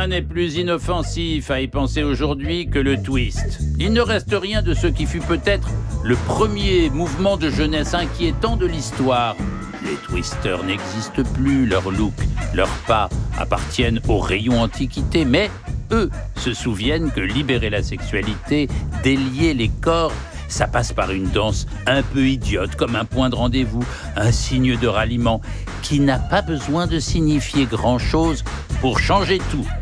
Rien n'est plus inoffensif à y penser aujourd'hui que le twist. Il ne reste rien de ce qui fut peut-être le premier mouvement de jeunesse inquiétant de l'histoire. Les twisters n'existent plus, leur look, leurs pas appartiennent au rayon antiquité, mais eux se souviennent que libérer la sexualité, délier les corps, ça passe par une danse un peu idiote, comme un point de rendez-vous, un signe de ralliement, qui n'a pas besoin de signifier grand-chose pour changer tout.